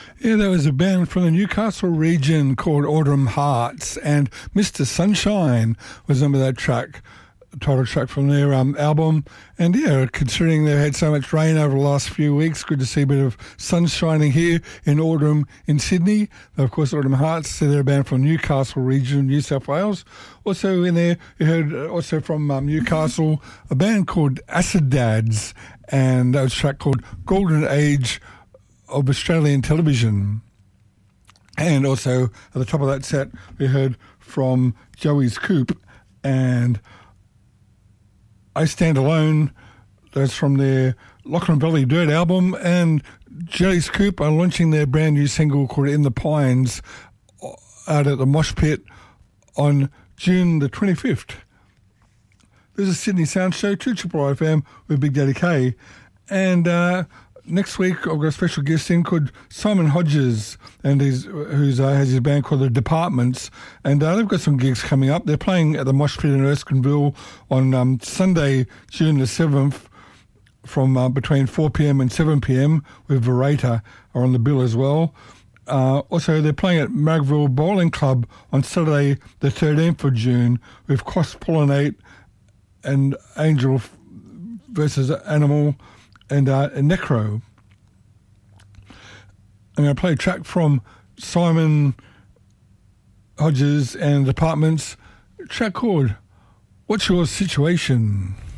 Yeah, there was a band from the Newcastle region called Autumn Hearts, and Mr. Sunshine was the name of that track, title track from their album. And yeah, considering they've had so much rain over the last few weeks, good to see a bit of sun shining here in autumn in Sydney. Of course, Autumn Hearts, so they're a band from Newcastle region, New South Wales. Also in there, you heard also from Newcastle, a band called Acid Dads, and that was a track called Golden Age of Australian Television. And also at the top of that set we heard from Joey's Coop and I Stand Alone. That's from their Lachlan Valley Dirt album, and Joey's Coop are launching their brand new single called In the Pines out at the Mosh Pit on June the 25th. This is Sydney Sound Show, 2 FM with Big Daddy K, and next week I've got a special guest in called Simon Hodges, and who has his band called The Departments, and they've got some gigs coming up. They're playing at the Mosh Pit in Erskineville on Sunday, June the 7th, from between 4 p.m. and 7 p.m. with Verata are on the bill as well. Also, they're playing at Margville Bowling Club on Saturday the 13th of June with Cross Pollinate and Angel versus Animal and Necro. I'm going to play a track from Simon Hodges and Departments, a track called What's Your Situation?